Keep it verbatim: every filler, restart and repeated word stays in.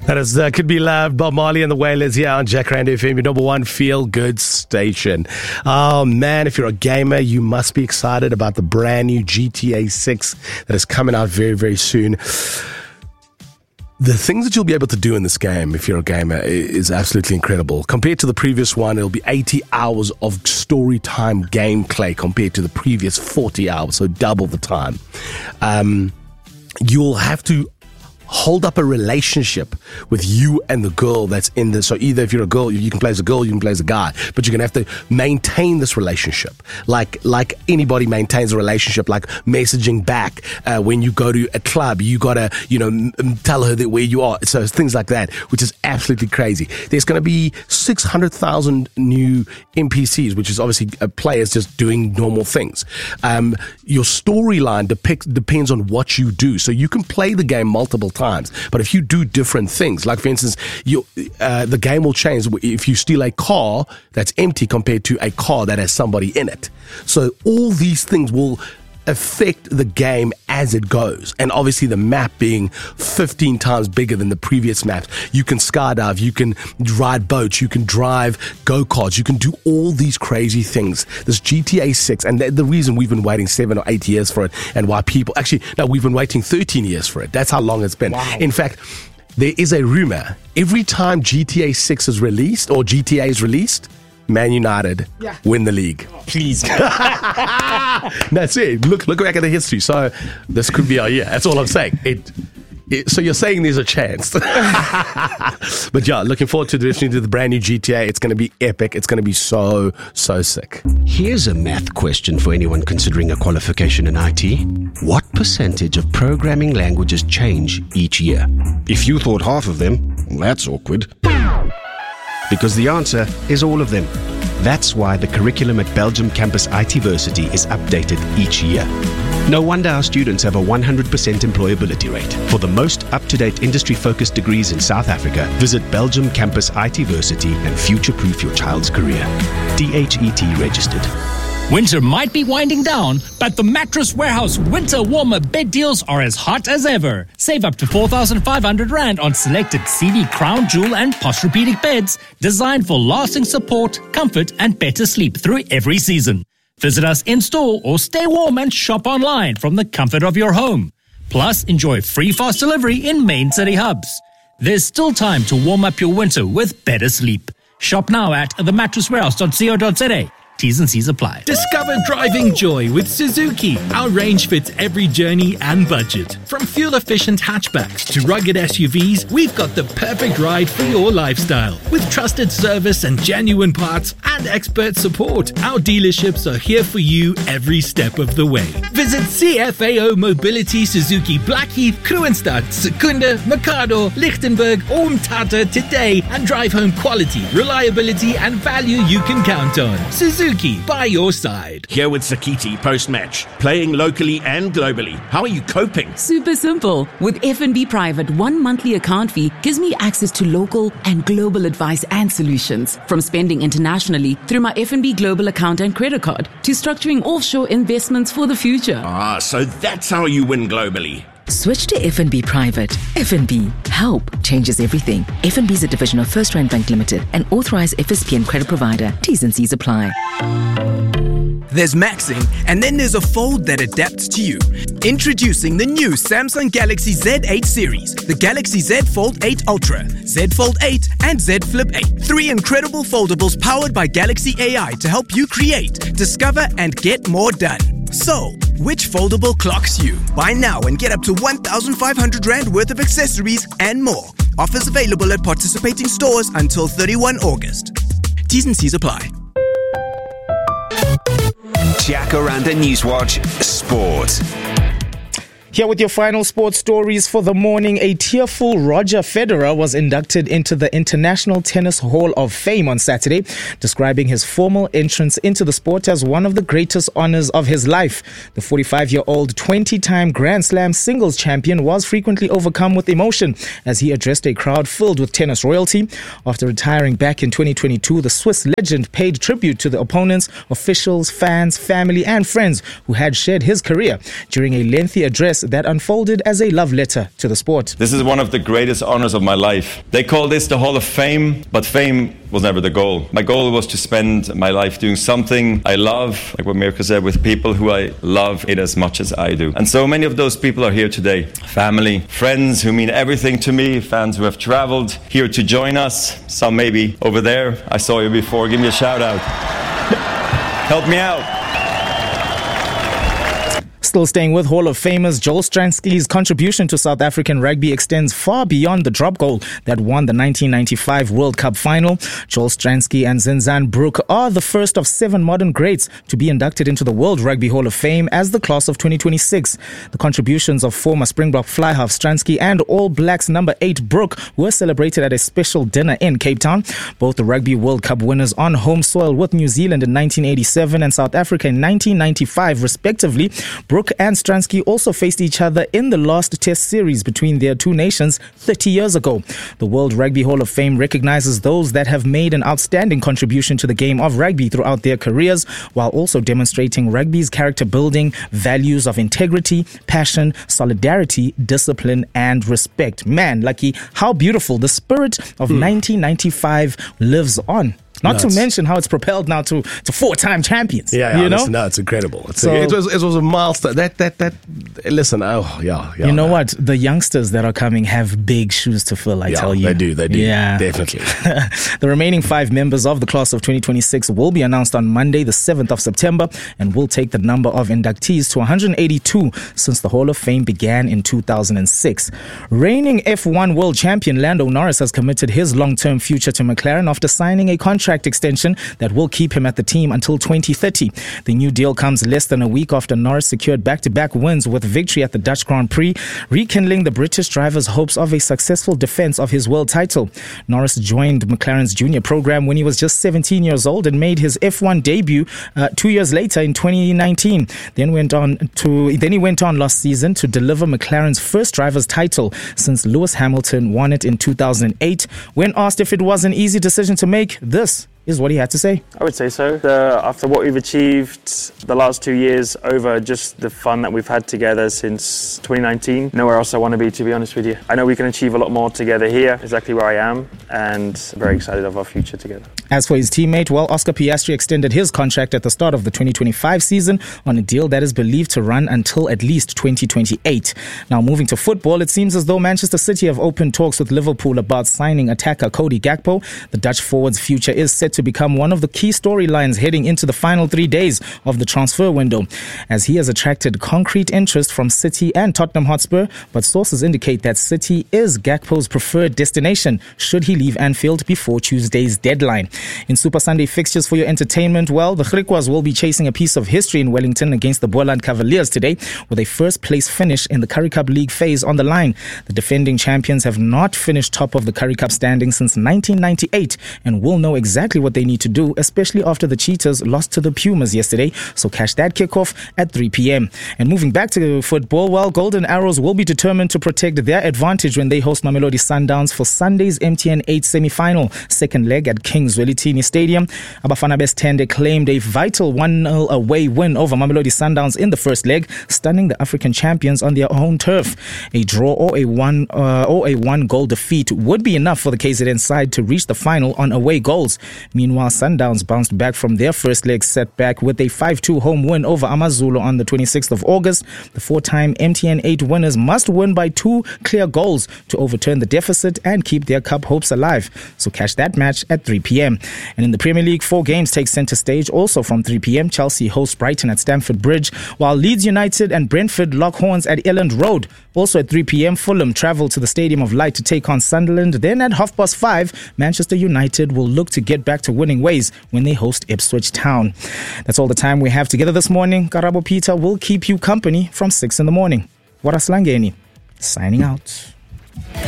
That is uh, Could Be Loved, Bob Marley and the Wailers here on Jacaranda F M, your number one feel-good station. Oh, man, if you're a gamer, you must be excited about the brand new G T A six that is coming out very, very soon. The things that you'll be able to do in this game, if you're a gamer, is absolutely incredible. Compared to the previous one, it'll be eighty hours of story time gameplay compared to the previous forty hours, so double the time. Um, you'll have to hold up a relationship with you and the girl that's in this. So either if you're a girl, you can play as a girl, you can play as a guy, but you're going to have to maintain this relationship. Like, like anybody maintains a relationship, like messaging back, uh, when you go to a club, you got to, you know, m- tell her that where you are. So things like that, which is absolutely crazy. There's going to be six hundred thousand new N P Cs, which is obviously uh, players just doing normal things. Um, your storyline depicts, depends on what you do. So you can play the game multiple times. Times. But if you do different things, like for instance, you, uh, the game will change if you steal a car that's empty compared to a car that has somebody in it. So all these things will affect the game as it goes. And obviously the map being fifteen times bigger than the previous maps. You can skydive, you can ride boats, you can drive go-karts, you can do all these crazy things. This G T A six, and the, the reason we've been waiting seven or eight years for it, and why people, actually, no, we've been waiting thirteen years for it. That's how long it's been. Wow. In fact, there is a rumor, every time G T A six is released, or G T A is released, Man United yeah. win the league. Please. That's it. Look, look back at the history. So this could be our year. That's all I'm saying. It. it so you're saying there's a chance. But yeah, looking forward to listening to the brand new G T A. It's going to be epic. It's going to be so, so sick. Here's a math question for anyone considering a qualification in I T. What percentage of programming languages change each year? If you thought half of them, that's awkward. Because the answer is all of them. That's why the curriculum at Belgium Campus ITversity is updated each year. No wonder our students have a one hundred percent employability rate. For the most up-to-date industry-focused degrees in South Africa, visit Belgium Campus ITversity and future-proof your child's career. D H E T registered. Winter might be winding down, but the Mattress Warehouse Winter Warmer bed deals are as hot as ever. Save up to four thousand five hundred rand on selected C V Crown Jewel and Posturepedic beds designed for lasting support, comfort, and better sleep through every season. Visit us in-store or stay warm and shop online from the comfort of your home. Plus, enjoy free fast delivery in main city hubs. There's still time to warm up your winter with better sleep. Shop now at the mattress warehouse dot co dot za. T's and C's apply. Discover driving joy with Suzuki. Our range fits every journey and budget. From fuel-efficient hatchbacks to rugged S U Vs, we've got the perfect ride for your lifestyle. With trusted service and genuine parts and expert support, our dealerships are here for you every step of the way. Visit C F A O Mobility Suzuki Blackheath, Kroonstad, Secunda, Mercado, Lichtenburg, or Umtata today and drive home quality, reliability, and value you can count on. Suzuki. Suzuki, by your side. Here with Sakiti post-match, playing locally and globally. How are you coping? Super simple. With F N B Private, one monthly account fee gives me access to local and global advice and solutions. From spending internationally through my F N B Global account and credit card to structuring offshore investments for the future. Ah, so that's how you win globally. Switch to F N B Private. F N B. Help changes everything. F N B is a division of First Rand Bank Limited, an authorized F S P and credit provider. T's and C's apply. There's maxing, and then there's a fold that adapts to you. Introducing the new Samsung Galaxy Z eight series, the Galaxy Z Fold eight Ultra, Z Fold eight, and Z Flip eight. Three incredible foldables powered by Galaxy A I to help you create, discover, and get more done. So, which foldable clocks you? Buy now and get up to one thousand five hundred rand worth of accessories and more. Offers available at participating stores until thirty-first of August. T's and C's apply. Jacaranda Newswatch Sport. Here with your final sports stories for the morning. A tearful Roger Federer was inducted into the International Tennis Hall of Fame on Saturday, describing his formal entrance into the sport as one of the greatest honors of his life. The forty-five-year-old twenty-time Grand Slam singles champion was frequently overcome with emotion as he addressed a crowd filled with tennis royalty. After retiring back in twenty twenty-two, the Swiss legend paid tribute to the opponents, officials, fans, family, and friends who had shared his career. During a lengthy address that unfolded as a love letter to the sport. This is one of the greatest honors of my life. They call this the Hall of Fame, but fame was never the goal. My goal was to spend my life doing something I love, like what Mirko said, with people who I love it as much as I do. And so many of those people are here today. Family, friends who mean everything to me, fans who have traveled here to join us, some maybe over there. I saw you before. Give me a shout out. Help me out. Still staying with Hall of Famers, Joel Stransky's contribution to South African rugby extends far beyond the drop goal that won the nineteen ninety-five World Cup final. Joel Stransky and Zinzan Brook are the first of seven modern greats to be inducted into the World Rugby Hall of Fame as the class of twenty twenty-six. The contributions of former Springbok fly half Stransky and All Blacks number eight Brook were celebrated at a special dinner in Cape Town. Both the Rugby World Cup winners on home soil with New Zealand in nineteen eighty-seven and South Africa in nineteen ninety-five respectively. Brook and Stransky also faced each other in the last test series between their two nations thirty years ago. The World Rugby Hall of Fame recognizes those that have made an outstanding contribution to the game of rugby throughout their careers, while also demonstrating rugby's character building, values of integrity, passion, solidarity, discipline, and respect. Man, Lucky, how beautiful. The spirit of mm. nineteen ninety-five lives on. Not Nuts. To mention how it's propelled now to, to four-time champions. Yeah, yeah you know? listen, no, it's incredible. It's So- a, it was it was a milestone. That that that. Listen, oh yeah, yeah. You know man. what? The youngsters that are coming have big shoes to fill, I Yeah, tell you. they do, they do. Yeah. Definitely. The remaining five members of the class of twenty twenty-six will be announced on Monday, the seventh of September, and will take the number of inductees to one hundred eighty-two since the Hall of Fame began in two thousand six. Reigning F one world champion Lando Norris has committed his long-term future to McLaren after signing a contract extension that will keep him at the team until twenty thirty. The new deal comes less than a week after Norris secured back-to-back wins with victory at the Dutch Grand Prix, rekindling the British driver's hopes of a successful defense of his world title. Norris joined McLaren's junior program when he was just seventeen years old and made his F one debut uh, two years later in twenty nineteen. Then went on to then he went on last season to deliver McLaren's first driver's title since Lewis Hamilton won it in two thousand eight. When asked if it was an easy decision to make, this is what he had to say. I would say so. Uh, after what we've achieved the last two years, over just the fun that we've had together since twenty nineteen, nowhere else I want to be, to be honest with you. I know we can achieve a lot more together here, exactly where I am, and very excited of our future together. As for his teammate, well, Oscar Piastri extended his contract at the start of the twenty twenty-five season on a deal that is believed to run until at least twenty twenty-eight. Now, moving to football, it seems as though Manchester City have opened talks with Liverpool about signing attacker Cody Gakpo. The Dutch forward's future is set to become one of the key storylines heading into the final three days of the transfer window, as he has attracted concrete interest from City and Tottenham Hotspur, but sources indicate that City is Gakpo's preferred destination should he leave Anfield before Tuesday's deadline. In Super Sunday fixtures for your entertainment, well, the Griquas will be chasing a piece of history in Wellington against the Boland Cavaliers today, with a first place finish in the Currie Cup League phase on the line. The defending champions have not finished top of the Currie Cup standing since nineteen ninety-eight and will know exactly what they need to do, especially after the Cheetahs lost to the Pumas yesterday. So catch that kickoff at three p.m. And moving back to football, well, Golden Arrows will be determined to protect their advantage when they host Mamelodi Sundowns for Sunday's M T N eight semi-final, second leg at Kings Welithini Stadium. Abafana Bestende claimed a vital one nil away win over Mamelodi Sundowns in the first leg, stunning the African champions on their own turf. A draw or a one uh, or a one-goal defeat would be enough for the K Z N side to reach the final on away goals. Meanwhile, Sundowns bounced back from their first leg setback with a five two home win over Amazulu on the twenty-sixth of August. The four-time M T N eight winners must win by two clear goals to overturn the deficit and keep their cup hopes alive. So catch that match at three p.m. And in the Premier League, four games take centre stage also from three p.m. Chelsea host Brighton at Stamford Bridge, while Leeds United and Brentford lock horns at Elland Road. Also at three p.m, Fulham travel to the Stadium of Light to take on Sunderland. Then at half past five, Manchester United will look to get back to winning ways when they host Ipswich Town. That's all the time we have together this morning. Karabo Peter will keep you company from six in the morning. Waraslangeni, signing out.